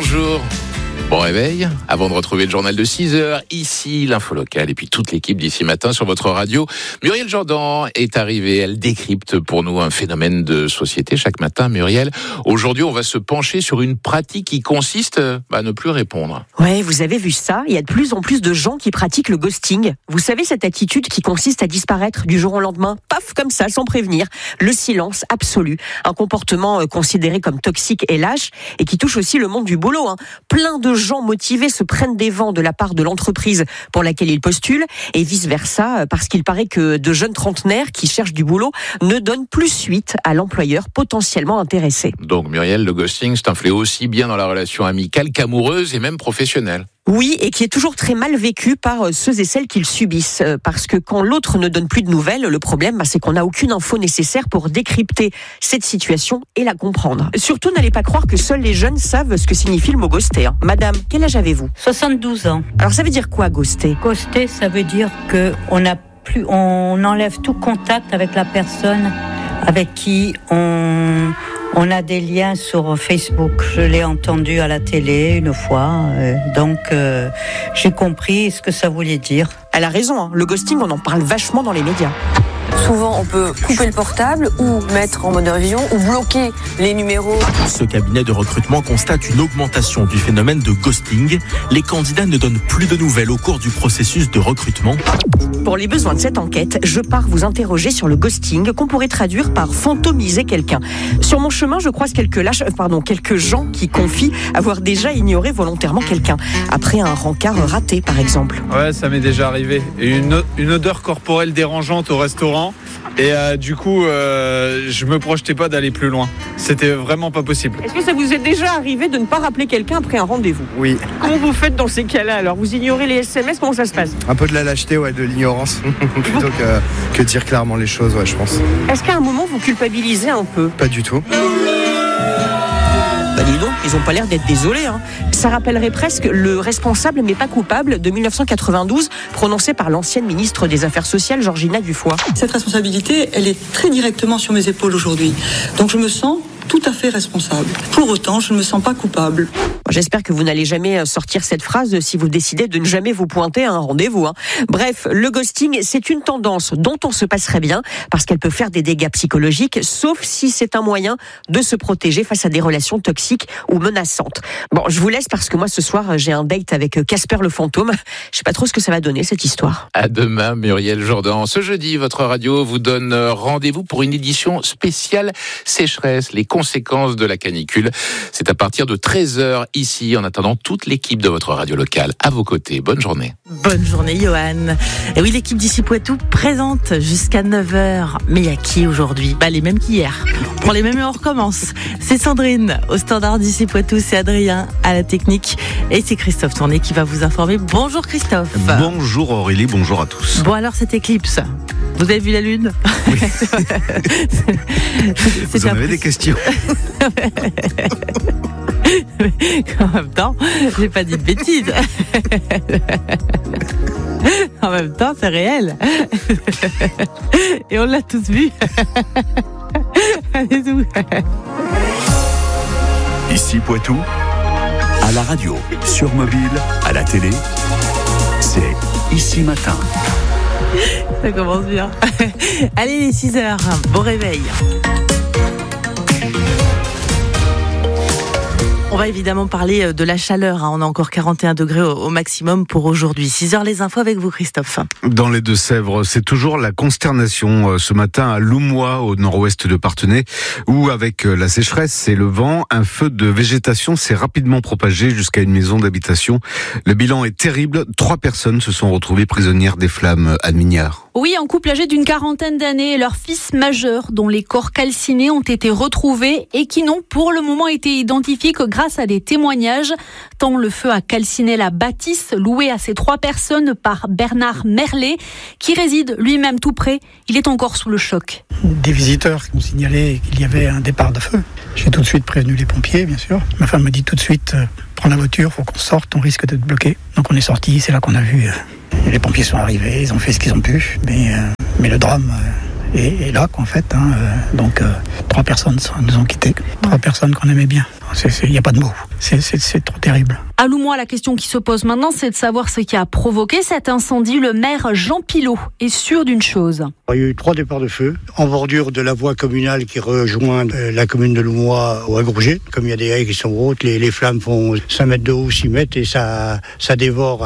bonjour. Bon réveil, avant de retrouver le journal de 6h, ici l'info locale et puis toute l'équipe d'ici matin sur votre radio. Muriel Jourdan est arrivée, elle décrypte pour nous un phénomène de société chaque matin. Muriel, aujourd'hui on va se pencher sur une pratique qui consiste à ne plus répondre. Ouais, vous avez vu ça, il y a de plus en plus de gens qui pratiquent le ghosting. Vous savez cette attitude qui consiste à disparaître du jour au lendemain, paf, comme ça, sans prévenir. Le silence absolu, un comportement considéré comme toxique et lâche et qui touche aussi le monde du boulot. Plein de gens motivés se prennent des vents de la part de l'entreprise pour laquelle ils postulent et vice-versa, parce qu'il paraît que de jeunes trentenaires qui cherchent du boulot ne donnent plus suite à l'employeur potentiellement intéressé. Donc Muriel, le ghosting, c'est un fléau aussi bien dans la relation amicale qu'amoureuse et même professionnelle. Oui, et qui est toujours très mal vécu par ceux et celles qui le subissent. Parce que quand l'autre ne donne plus de nouvelles, le problème, c'est qu'on n'a aucune info nécessaire pour décrypter cette situation et la comprendre. Surtout, n'allez pas croire que seuls les jeunes savent ce que signifie le mot ghoster. Madame, quel âge avez-vous ? 72 ans. Alors ça veut dire quoi, ghoster ? Ghoster, ça veut dire on enlève tout contact avec la personne avec qui on a des liens sur Facebook. Je l'ai entendu à la télé une fois, donc j'ai compris ce que ça voulait dire. Elle a raison, le ghosting, on en parle vachement dans les médias. Souvent, on peut couper le portable ou mettre en mode révision ou bloquer les numéros. Ce cabinet de recrutement constate une augmentation du phénomène de ghosting. Les candidats ne donnent plus de nouvelles au cours du processus de recrutement. Pour les besoins de cette enquête, je pars vous interroger sur le ghosting, qu'on pourrait traduire par fantomiser quelqu'un. Sur mon chemin, je croise quelques gens qui confient avoir déjà ignoré volontairement quelqu'un, après un rencard raté, par exemple. Ouais, ça m'est déjà arrivé. Et une odeur corporelle dérangeante au restaurant. Et du coup, je me projetais pas d'aller plus loin. C'était vraiment pas possible. Est-ce que ça vous est déjà arrivé de ne pas rappeler quelqu'un après un rendez-vous ? Oui. Comment vous faites dans ces cas-là alors ? Vous ignorez les SMS ? Comment ça se passe ? Un peu de la lâcheté, de l'ignorance, plutôt que dire clairement les choses, je pense. Est-ce qu'à un moment vous culpabilisez un peu ? Pas du tout. Dis donc, ils n'ont pas l'air d'être désolés. Ça rappellerait presque le responsable mais pas coupable de 1992, prononcé par l'ancienne ministre des Affaires sociales, Georgina Dufoy. Cette responsabilité, elle est très directement sur mes épaules aujourd'hui. Donc je me sens tout à fait responsable. Pour autant, je ne me sens pas coupable. J'espère que vous n'allez jamais sortir cette phrase si vous décidez de ne jamais vous pointer à un rendez-vous. Bref, le ghosting, c'est une tendance dont on se passerait bien parce qu'elle peut faire des dégâts psychologiques, sauf si c'est un moyen de se protéger face à des relations toxiques ou menaçantes. Bon, je vous laisse parce que moi, ce soir, j'ai un date avec Casper le fantôme. Je sais pas trop ce que ça va donner, cette histoire. À demain, Muriel Jourdan. Ce jeudi, votre radio vous donne rendez-vous pour une édition spéciale sécheresse, les conséquences de la canicule. C'est à partir de 13h ici. En attendant, toute l'équipe de votre radio locale à vos côtés. Bonne journée. Bonne journée, Johan. Et oui, l'équipe d'ici Poitou présente jusqu'à 9h. Mais il y a qui aujourd'hui ? Les mêmes qu'hier. Pour les mêmes, on recommence. C'est Sandrine au standard d'ici Poitou. C'est Adrien à la technique. Et c'est Christophe Tourné qui va vous informer. Bonjour Christophe. Bonjour Aurélie, bonjour à tous. Bon, alors cette éclipse, vous avez vu la lune ? Oui. Vous en avez des questions ? En même temps, j'ai pas dit de bêtises. En même temps, c'est réel. Et on l'a tous vu. Allez, tout. Ici Poitou, à la radio, sur mobile, à la télé, c'est Ici Matin. Ça commence bien. Allez, les 6h, bon réveil. On va évidemment parler de la chaleur. On a encore 41 degrés au maximum pour aujourd'hui. 6h, les infos avec vous, Christophe. Dans les Deux-Sèvres, c'est toujours la consternation ce matin à Loumois, au nord-ouest de Parthenay, où avec la sécheresse et le vent, un feu de végétation s'est rapidement propagé jusqu'à une maison d'habitation. Le bilan est terrible. 3 personnes se sont retrouvées prisonnières des flammes à Mignard. Oui, un couple âgé d'une quarantaine d'années et leur fils majeur, dont les corps calcinés ont été retrouvés et qui n'ont pour le moment été identifiés que grâce à des témoignages. Tant le feu a calciné la bâtisse louée à ces 3 personnes par Bernard Merlet, qui réside lui-même tout près. Il est encore sous le choc. Des visiteurs qui m'ont signalé qu'il y avait un départ de feu. J'ai tout de suite prévenu les pompiers, bien sûr. Ma femme me dit tout de suite, prends la voiture, faut qu'on sorte, on risque d'être bloqué. Donc on est sorti, c'est là qu'on a vu... Les pompiers sont arrivés, ils ont fait ce qu'ils ont pu, mais le drame est là, en fait. Donc 3 personnes nous ont quittés, 3 personnes qu'on aimait bien. Il n'y a pas de mots. C'est trop terrible. À Loumois, la question qui se pose maintenant, c'est de savoir ce qui a provoqué cet incendie. Le maire Jean Pilot est sûr d'une chose. Il y a eu 3 départs de feu en bordure de la voie communale qui rejoint la commune de Loumois au Agourget. Comme il y a des haies qui sont hautes, les flammes font 5 mètres de haut, 6 mètres et ça dévore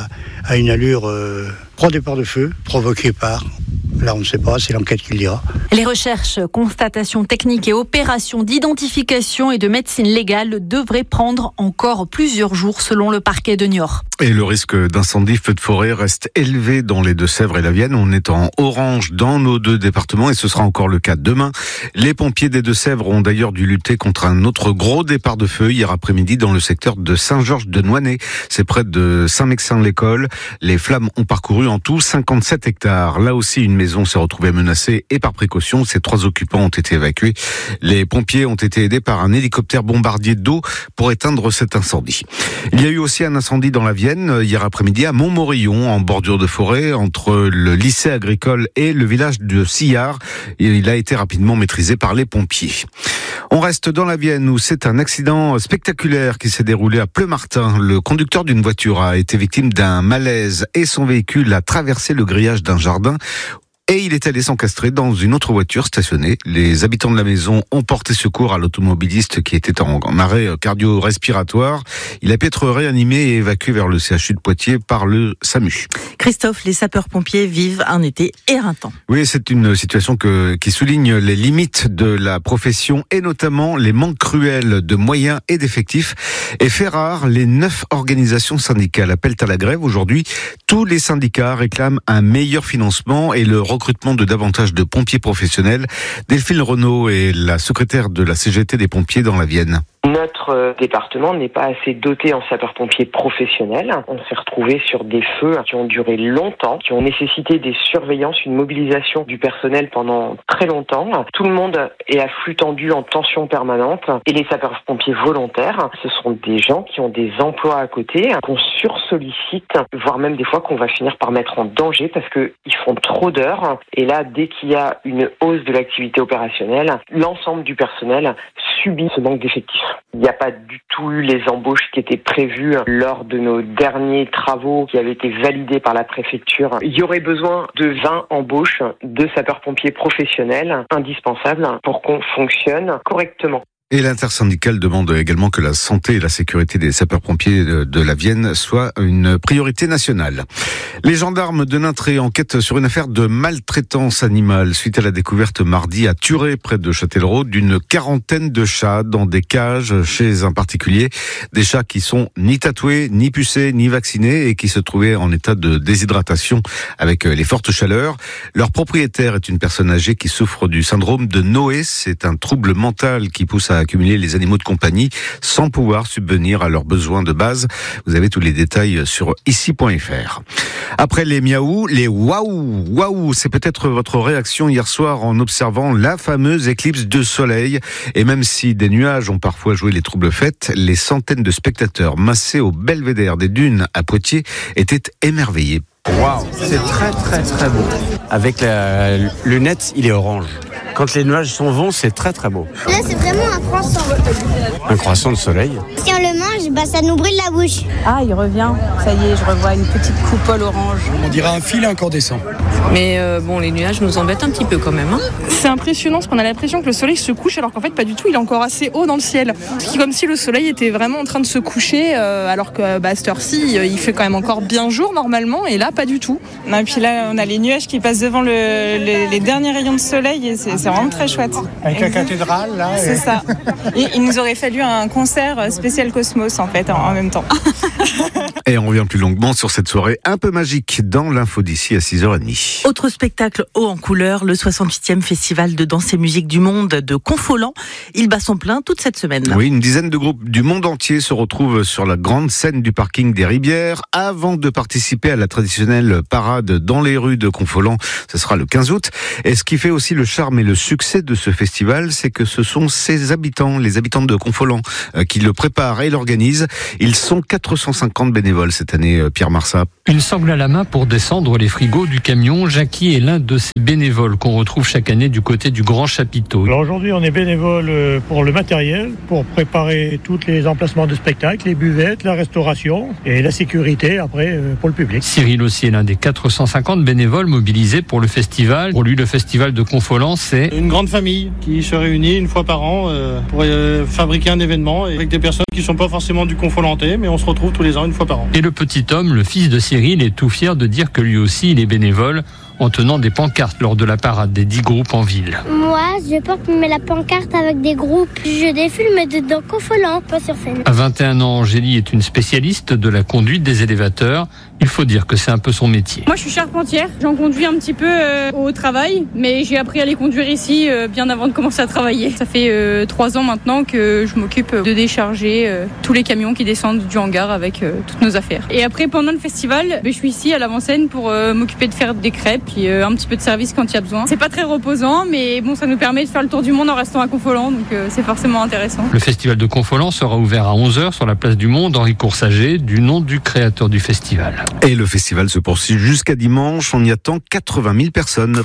à une allure. 3 départs de feu provoqués par... Là, on ne sait pas, c'est l'enquête qui le dira. Les recherches, constatations techniques et opérations d'identification et de médecine légale devraient prendre encore plusieurs jours selon le parquet de Niort. Et le risque d'incendie, feu de forêt reste élevé dans les Deux-Sèvres et la Vienne. On est en orange dans nos 2 départements et ce sera encore le cas demain. Les pompiers des Deux-Sèvres ont d'ailleurs dû lutter contre un autre gros départ de feu hier après-midi dans le secteur de Saint-Georges-de-Noinet. C'est près de Saint-Mexin-l'École. Les flammes ont parcouru en tout 57 hectares. Là aussi, une maison s'est retrouvée menacée et par précaution, ces 3 occupants ont été évacués. Les pompiers ont été aidés par un hélicoptère bombardier d'eau pour éteindre cet incendie. Il y a eu aussi un incendie dans la Vienne hier après-midi à Montmorillon, en bordure de forêt, entre le lycée agricole et le village de Sillard. Il a été rapidement maîtrisé par les pompiers. On reste dans la Vienne où c'est un accident spectaculaire qui s'est déroulé à Pleumartin. Le conducteur d'une voiture a été victime d'un malaise et son véhicule a traversé le grillage d'un jardin. Et il est allé s'encastrer dans une autre voiture stationnée. Les habitants de la maison ont porté secours à l'automobiliste qui était en arrêt cardio-respiratoire. Il a pu être réanimé et évacué vers le CHU de Poitiers par le SAMU. Christophe, les sapeurs-pompiers vivent un été éreintant. Oui, c'est une situation qui souligne les limites de la profession et notamment les manques cruels de moyens et d'effectifs. Et fait rare, les 9 organisations syndicales appellent à la grève aujourd'hui. Tous les syndicats réclament un meilleur financement et le recrutement de davantage de pompiers professionnels. Delphine Renaud est la secrétaire de la CGT des pompiers dans la Vienne. Notre département n'est pas assez doté en sapeurs-pompiers professionnels. On s'est retrouvé sur des feux qui ont duré longtemps, qui ont nécessité des surveillances, une mobilisation du personnel pendant très longtemps. Tout le monde est à flux tendu en tension permanente. Et les sapeurs-pompiers volontaires, ce sont des gens qui ont des emplois à côté, qu'on sursollicite, voire même des fois qu'on va finir par mettre en danger parce qu'ils font trop d'heures. Et là, dès qu'il y a une hausse de l'activité opérationnelle, l'ensemble du personnel subit ce manque d'effectifs. Il n'y a pas du tout eu les embauches qui étaient prévues lors de nos derniers travaux qui avaient été validés par la préfecture. Il y aurait besoin de 20 embauches de sapeurs-pompiers professionnels indispensables pour qu'on fonctionne correctement. Et l'intersyndicale demande également que la santé et la sécurité des sapeurs-pompiers de la Vienne soient une priorité nationale. Les gendarmes de Nintré enquêtent sur une affaire de maltraitance animale suite à la découverte mardi à Thuré, près de Châtellerault, d'une 40aine de chats dans des cages chez un particulier. Des chats qui sont ni tatoués, ni pucés, ni vaccinés et qui se trouvaient en état de déshydratation avec les fortes chaleurs. Leur propriétaire est une personne âgée qui souffre du syndrome de Noé. C'est un trouble mental qui pousse à accumuler les animaux de compagnie sans pouvoir subvenir à leurs besoins de base. Vous avez tous les détails sur ici.fr. Après les miaou, les waouh. Waouh, c'est peut-être votre réaction hier soir en observant la fameuse éclipse de soleil. Et même si des nuages ont parfois joué les troubles fêtes, les centaines de spectateurs massés au belvédère des Dunes à Poitiers étaient émerveillés. Waouh, c'est très très très beau. Avec la lunette, il est orange. Quand les nuages sont vents, c'est très très beau. Là, c'est vraiment un croissant. Un croissant de soleil. Si on le mange, ça nous brûle la bouche. Ah, il revient. Ça y est, je revois une petite coupole orange. On dirait un fil incandescent. Mais les nuages nous embêtent un petit peu quand même. Hein. C'est impressionnant parce qu'on a l'impression que le soleil se couche alors qu'en fait pas du tout, il est encore assez haut dans le ciel. C'est comme si le soleil était vraiment en train de se coucher alors que à cette heure-ci, il fait quand même encore bien jour normalement et là pas du tout. Et puis là, on a les nuages qui passent devant les derniers rayons de soleil et c'est vraiment très chouette. Avec la cathédrale là. C'est ça. Et il nous aurait fallu un concert spécial Cosmos en fait en même temps. Et on revient plus longuement sur cette soirée un peu magique dans l'info d'ici à 6h30. Autre spectacle haut en couleur, le 68e festival de danse et musique du monde de Confolens. Il bat son plein toute cette semaine. Oui, une dizaine de groupes du monde entier se retrouvent sur la grande scène du parking des Ribières avant de participer à la traditionnelle parade dans les rues de Confolens. Ce sera le 15 août. Et ce qui fait aussi le charme et le le succès de ce festival, c'est que ce sont ses habitants, les habitants de Confolens, qui le préparent et l'organisent. Ils sont 450 bénévoles cette année, Pierre Marsat. Une sangle à la main pour descendre les frigos du camion. Jackie est l'un de ces bénévoles qu'on retrouve chaque année du côté du Grand Chapiteau. Alors aujourd'hui, on est bénévole pour le matériel, pour préparer tous les emplacements de spectacle, les buvettes, la restauration et la sécurité après pour le public. Cyril aussi est l'un des 450 bénévoles mobilisés pour le festival. Pour lui, le festival de Confolens, c'est une grande famille qui se réunit une fois par an pour fabriquer un événement avec des personnes qui ne sont pas forcément du Confolentais, mais on se retrouve tous les ans une fois par an. Et le petit homme, le fils de Cyril, est tout fier de dire que lui aussi, il est bénévole en tenant des pancartes lors de la parade des 10 groupes en ville. Moi, je porte la pancarte avec des groupes. Je défile, mais dans Confolens, pas sur scène. À 21 ans, Angélie est une spécialiste de la conduite des élévateurs. Il faut dire que c'est un peu son métier. Moi, je suis charpentière. J'en conduis un petit peu au travail, mais j'ai appris à les conduire ici bien avant de commencer à travailler. Ça fait 3 ans maintenant que je m'occupe de décharger tous les camions qui descendent du hangar avec toutes nos affaires. Et après, pendant le festival, je suis ici à l'avant-scène pour m'occuper de faire des crêpes, puis un petit peu de service quand il y a besoin. C'est pas très reposant, mais bon, ça nous permet de faire le tour du monde en restant à Confolens, donc c'est forcément intéressant. Le festival de Confolens sera ouvert à 11h sur la place du Monde, Henri Coursager, du nom du créateur du festival. Et le festival se poursuit jusqu'à dimanche. On y attend 80 000 personnes.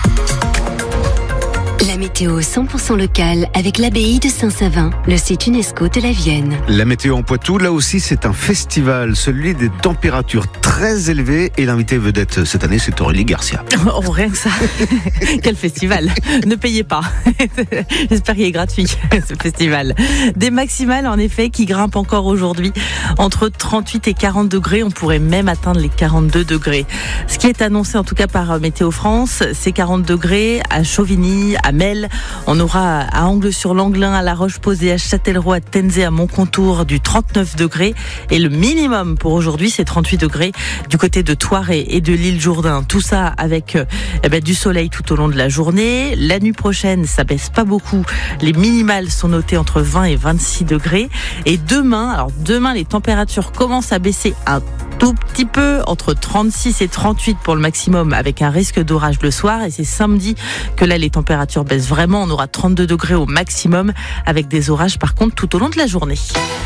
La météo 100% locale avec l'abbaye de Saint-Savin, le site UNESCO de la Vienne. La météo en Poitou, là aussi c'est un festival, celui des températures très élevées. Et l'invité vedette cette année, c'est Aurélie Garcia. Oh, rien que ça. Quel festival. Ne payez pas. J'espère qu'il est gratuit, ce festival. Des maximales, en effet, qui grimpent encore aujourd'hui. Entre 38 et 40 degrés, on pourrait même atteindre les 42 degrés. Ce qui est annoncé, en tout cas par Météo France, c'est 40 degrés à Chauvigny, à Melle. On aura à Angles-sur-Langlin, à La Roche-Posay, à Châtellerault, à Tenzé, à Montcontour du 39 degrés. Et le minimum pour aujourd'hui, c'est 38 degrés du côté de Thouars et de l'île Jourdain. Tout ça avec du soleil tout au long de la journée. La nuit prochaine, ça baisse pas beaucoup. Les minimales sont notées entre 20 et 26 degrés. Et demain, les températures commencent à baisser un tout petit peu, entre 36 et 38 pour le maximum, avec un risque d'orage le soir. Et c'est samedi que là, les températures baissent vraiment. On aura 32 degrés au maximum, avec des orages par contre tout au long de la journée.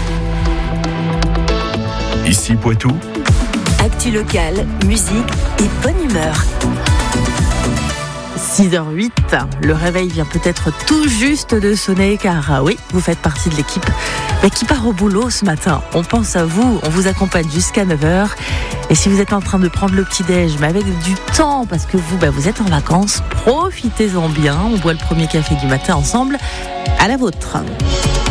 Ici Poitou. Actu locale, musique et bonne humeur. 6h08, le réveil vient peut-être tout juste de sonner car oui, vous faites partie de l'équipe qui part au boulot ce matin. On pense à vous, on vous accompagne jusqu'à 9h. Et si vous êtes en train de prendre le petit-déj, mais avec du temps parce que vous êtes en vacances, profitez-en bien. On boit le premier café du matin ensemble, à la vôtre.